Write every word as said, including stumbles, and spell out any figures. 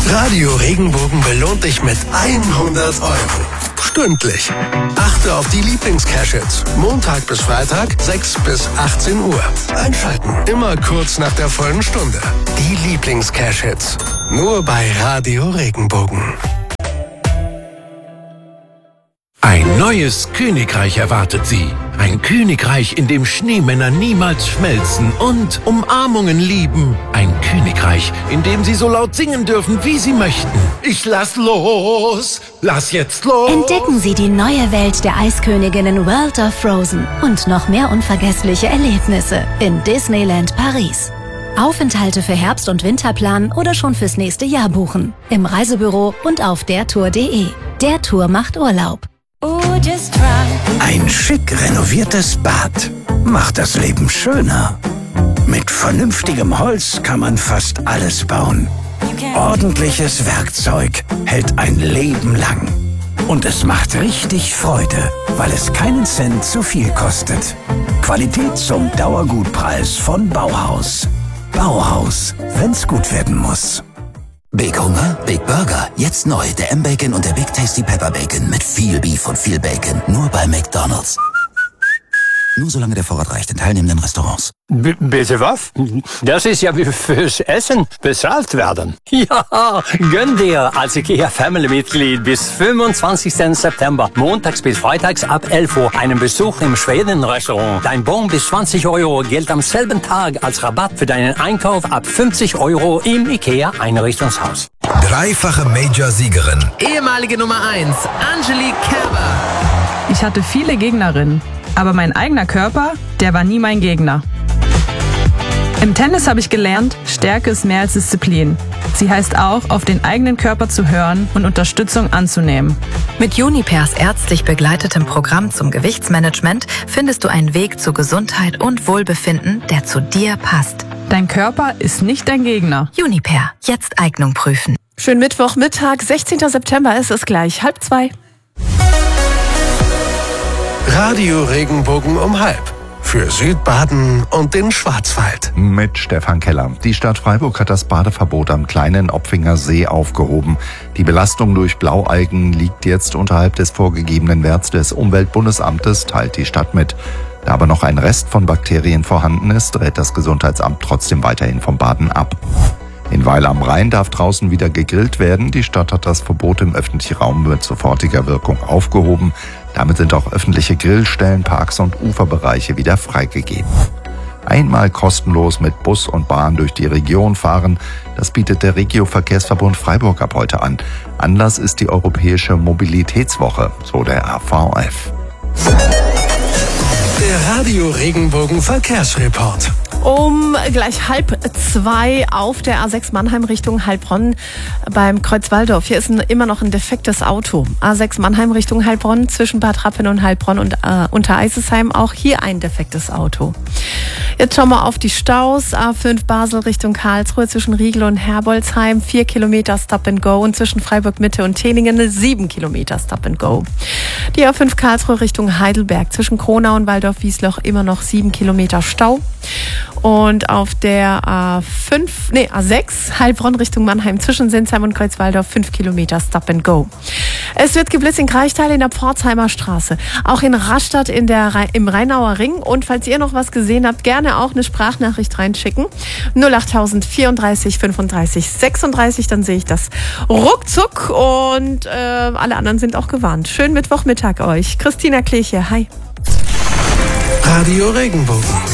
Radio Regenbogen belohnt dich mit hundert Euro. Stündlich. Achte auf die Lieblings-Cash-Hits. Montag bis Freitag, sechs bis achtzehn Uhr. Einschalten. Immer kurz nach der vollen Stunde. Die Lieblings-Cash-Hits. Nur bei Radio Regenbogen. Ein neues Königreich erwartet Sie. Ein Königreich, in dem Schneemänner niemals schmelzen und Umarmungen lieben. Ein Königreich, in dem Sie so laut singen dürfen, wie Sie möchten. Ich lass los! Lass jetzt los! Entdecken Sie die neue Welt der Eisköniginnen World of Frozen und noch mehr unvergessliche Erlebnisse in Disneyland Paris. Aufenthalte für Herbst- und Winterplan oder schon fürs nächste Jahr buchen. Im Reisebüro und auf dertour punkt de. Der Tour macht Urlaub. Ein schick renoviertes Bad macht das Leben schöner. Mit vernünftigem Holz kann man fast alles bauen. Ordentliches Werkzeug hält ein Leben lang. Und es macht richtig Freude, weil es keinen Cent zu viel kostet. Qualität zum Dauergutpreis von Bauhaus. Bauhaus, wenn's gut werden muss. Big Hunger, Big Burger. Jetzt neu, der M-Bacon und der Big Tasty Pepper Bacon mit viel Beef und viel Bacon. Nur bei McDonald's. Nur solange der Vorrat reicht in teilnehmenden Restaurants. B- bitte was? Das ist ja wie fürs Essen bezahlt werden. Ja, gönn dir als IKEA Family-Mitglied bis fünfundzwanzigsten September, montags bis freitags ab elf Uhr, einen Besuch im Schweden-Restaurant. Dein Bon bis zwanzig Euro gilt am selben Tag als Rabatt für deinen Einkauf ab fünfzig Euro im IKEA-Einrichtungshaus. Dreifache Major-Siegerin. Ehemalige Nummer eins, Angelique Kerber. Ich hatte viele Gegnerinnen, aber mein eigener Körper, der war nie mein Gegner. Im Tennis habe ich gelernt, Stärke ist mehr als Disziplin. Sie heißt auch, auf den eigenen Körper zu hören und Unterstützung anzunehmen. Mit Junipers ärztlich begleitetem Programm zum Gewichtsmanagement findest du einen Weg zu Gesundheit und Wohlbefinden, der zu dir passt. Dein Körper ist nicht dein Gegner. Juniper, jetzt Eignung prüfen. Schönen Mittwochmittag, sechzehnten September ist es gleich, halb zwei. Radio Regenbogen um halb. Für Südbaden und den Schwarzwald. Mit Stefan Keller. Die Stadt Freiburg hat das Badeverbot am kleinen Opfinger See aufgehoben. Die Belastung durch Blaualgen liegt jetzt unterhalb des vorgegebenen Werts des Umweltbundesamtes, teilt die Stadt mit. Da aber noch ein Rest von Bakterien vorhanden ist, rät das Gesundheitsamt trotzdem weiterhin vom Baden ab. In Weil am Rhein darf draußen wieder gegrillt werden. Die Stadt hat das Verbot im öffentlichen Raum mit sofortiger Wirkung aufgehoben. Damit sind auch öffentliche Grillstellen, Parks und Uferbereiche wieder freigegeben. Einmal kostenlos mit Bus und Bahn durch die Region fahren, das bietet der Regio-Verkehrsverbund Freiburg ab heute an. Anlass ist die Europäische Mobilitätswoche, so der A V F. Der Radio Regenbogen Verkehrsreport. Um gleich halb zwei auf der A sechs Mannheim Richtung Heilbronn beim Kreuz Walldorf. Hier ist ein, immer noch ein defektes Auto. A sechs Mannheim Richtung Heilbronn zwischen Bad Rappen und Heilbronn und äh, Untereisesheim auch hier ein defektes Auto. Jetzt schauen wir auf die Staus. A fünf Basel Richtung Karlsruhe zwischen Riegel und Herbolzheim vier Kilometer Stop and Go und zwischen Freiburg Mitte und Teningen sieben Kilometer Stop and Go. Die A fünf Karlsruhe Richtung Heidelberg zwischen Kronau und Waldorf-Wiesloch immer noch sieben Kilometer Stau. Und auf der A fünf, nee, A sechs, Heilbronn Richtung Mannheim zwischen Sinsheim und Kreuzwaldorf fünf Kilometer Stop and Go. Es wird geblitzt in Kraichtal in der Pforzheimer Straße, auch in Rastatt in der, im Rheinauer Ring. Und falls ihr noch was gesehen habt, gerne auch eine Sprachnachricht reinschicken. null acht vierunddreißig fünfunddreißig sechsunddreißig, dann sehe ich das ruckzuck und äh, alle anderen sind auch gewarnt. Schönen Mittwochmittag euch. Christina Kleche, hi. Radio Regenbogen.